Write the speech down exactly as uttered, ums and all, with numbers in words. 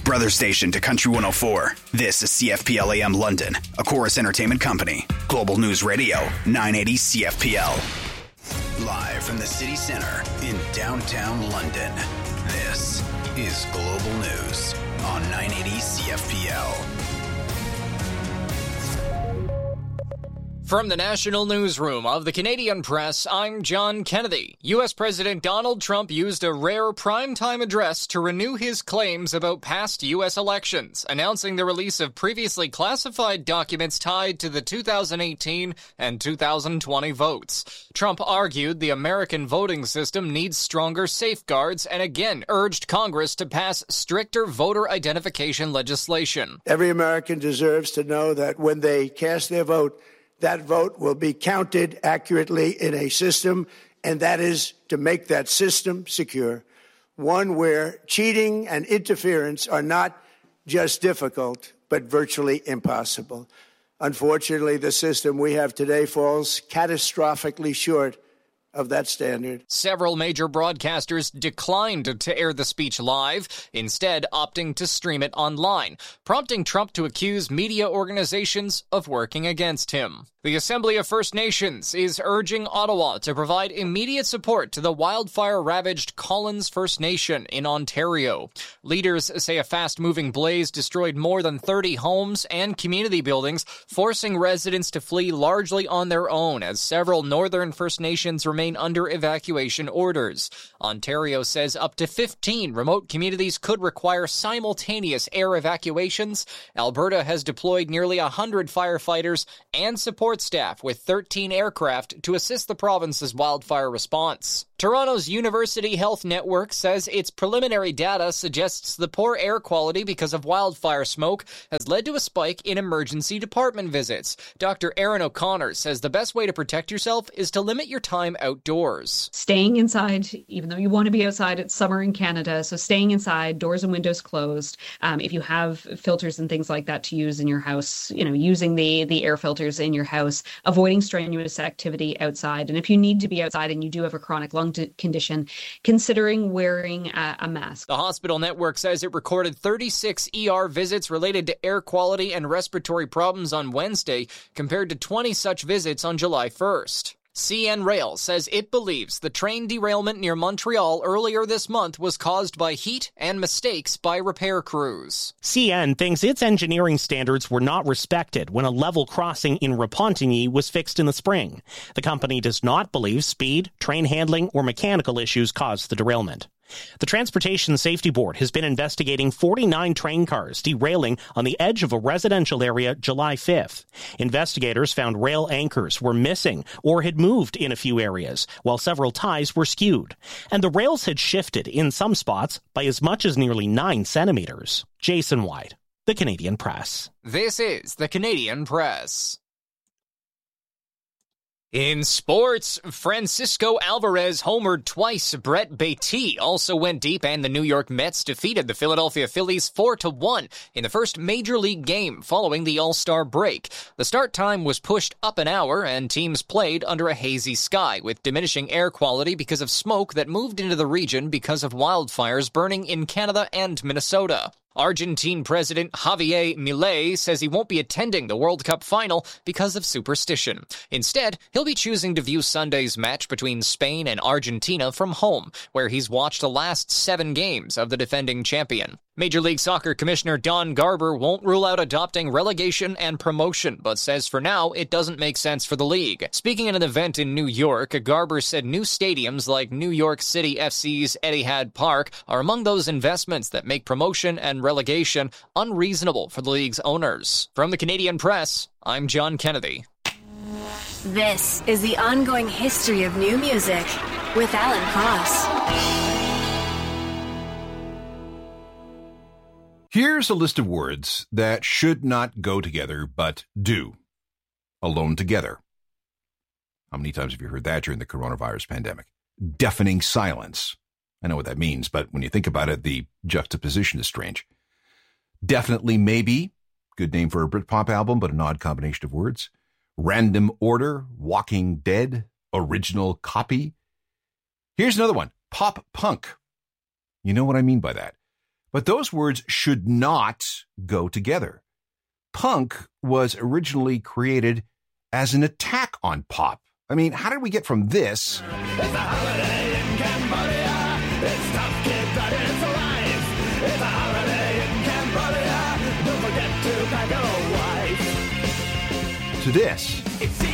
Brother station to Country one oh four. This is C F P L A M London, a Chorus Entertainment Company. Global News Radio, nine eighty C F P L. Live from the city center in downtown London, this is Global News on nine eighty C F P L. From the National Newsroom of the Canadian Press, I'm John Kennedy. U S. President Donald Trump used a rare primetime address to renew his claims about past U S elections, announcing the release of previously classified documents tied to the two thousand eighteen and two thousand twenty votes. Trump argued the American voting system needs stronger safeguards and again urged Congress to pass stricter voter identification legislation. Every American deserves to know that when they cast their vote, that vote will be counted accurately in a system, and that is to make that system secure, one where cheating and interference are not just difficult, but virtually impossible. Unfortunately, the system we have today falls catastrophically short of that standard. Several major broadcasters declined to air the speech live, instead opting to stream it online, prompting Trump to accuse media organizations of working against him. The Assembly of First Nations is urging Ottawa to provide immediate support to the wildfire-ravaged Collins First Nation in Ontario. Leaders say a fast-moving blaze destroyed more than thirty homes and community buildings, forcing residents to flee largely on their own as several northern First Nations remain under evacuation orders. Ontario says up to fifteen remote communities could require simultaneous air evacuations. Alberta has deployed nearly one hundred firefighters and support staff with thirteen aircraft to assist the province's wildfire response. Toronto's University Health Network says its preliminary data suggests the poor air quality because of wildfire smoke has led to a spike in emergency department visits. Doctor Aaron O'Connor says the best way to protect yourself is to limit your time outdoors. Staying inside, even though you want to be outside, it's summer in Canada, so staying inside, doors and windows closed. Um, if you have filters and things like that to use in your house, you know, using the, the air filters in your house, avoiding strenuous activity outside. And if you need to be outside and you do have a chronic lung condition, considering wearing a, a mask. The hospital network says it recorded thirty-six E R visits related to air quality and respiratory problems on Wednesday, compared to twenty such visits on July first. C N Rail says it believes the train derailment near Montreal earlier this month was caused by heat and mistakes by repair crews. C N thinks its engineering standards were not respected when a level crossing in Repentigny was fixed in the spring. The company does not believe speed, train handling, or mechanical issues caused the derailment. The Transportation Safety Board has been investigating forty-nine train cars derailing on the edge of a residential area July fifth. Investigators found rail anchors were missing or had moved in a few areas, while several ties were skewed. And the rails had shifted in some spots by as much as nearly nine centimeters. Jason White, The Canadian Press. This is The Canadian Press. In sports, Francisco Alvarez homered twice. Brett Baty also went deep, and the New York Mets defeated the Philadelphia Phillies four to one in the first Major League game following the All-Star break. The start time was pushed up an hour, and teams played under a hazy sky with diminishing air quality because of smoke that moved into the region because of wildfires burning in Canada and Minnesota. Argentine President Javier Milei says he won't be attending the World Cup final because of superstition. Instead, he'll be choosing to view Sunday's match between Spain and Argentina from home, where he's watched the last seven games of the defending champion. Major League Soccer Commissioner Don Garber won't rule out adopting relegation and promotion, but says for now it doesn't make sense for the league. Speaking at an event in New York, Garber said new stadiums like New York City F C's Etihad Park are among those investments that make promotion and relegation unreasonable for the league's owners. From the Canadian Press, I'm John Kennedy. This is the ongoing history of new music with Alan Cross. Here's a list of words that should not go together, but do. Alone together. How many times have you heard that during the coronavirus pandemic? Deafening silence. I know what that means, but when you think about it, the juxtaposition is strange. Definitely maybe. Good name for a Britpop album, but an odd combination of words. Random order. Walking Dead. Original copy. Here's another one. Pop punk. You know what I mean by that. But those words should not go together. Punk was originally created as an attack on pop. I mean, how did we get from this It's a holiday in Cambodia. It's tough, kid, but it's alive. It's a holiday in Cambodia. Don't forget to pack your wife. to this? It's